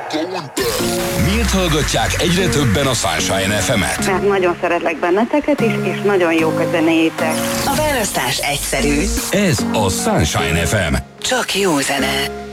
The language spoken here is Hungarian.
Miért hallgatják egyre többen a Sunshine FM-et? Mert nagyon szeretlek benneteket is, és nagyon jók a zenéitek. A választás egyszerű. Ez a Sunshine FM. Csak jó zene.